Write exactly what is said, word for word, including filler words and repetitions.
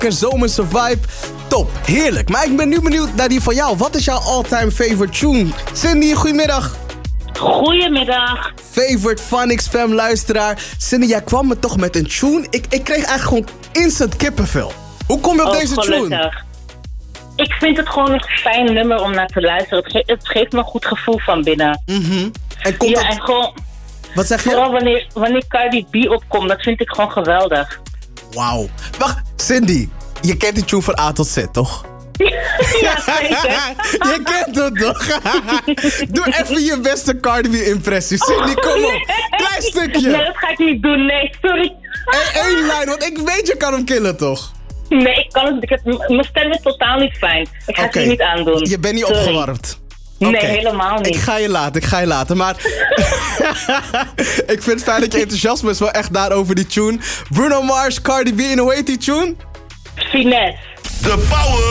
een zomerse vibe. Top, heerlijk. Maar ik ben nu benieuwd naar die van jou. Wat is jouw all-time favorite tune? Cindy, goedemiddag. Goedemiddag. Favorite Fun X F M luisteraar. Cindy, jij kwam me toch met een tune. Ik, ik kreeg eigenlijk gewoon instant kippenvel. Hoe kom je op Oh, deze gelukkig. tune? Ik vind het gewoon een fijn nummer om naar te luisteren. Het, ge- het geeft me een goed gevoel van binnen. Mhm. En komt Ja, dat... en gewoon, Wat zeg je? vooral wanneer, wanneer Cardi B opkomt, dat vind ik gewoon geweldig. Wauw. Wacht, Cindy. Je kent die tune van A tot Z, toch? Ja, zeker. Je kent het toch? Doe even je beste Cardi B impressie. Cindy, kom op. Klein stukje. Nee, dat ga ik niet doen. Nee, sorry. Eén één lijn, want ik weet je kan hem killen, toch? Nee, ik kan het. Ik heb, m- mijn stem is totaal niet fijn. Ik ga Oké. het je niet aandoen. Je bent niet Sorry. opgewarmd. Nee, Oké. helemaal niet. Ik ga je laten, ik ga je laten. Maar ik vind het fijn dat je enthousiasme is wel echt daar over die tune. Bruno Mars, Cardi B en hoe heet die tune? Finesse. De power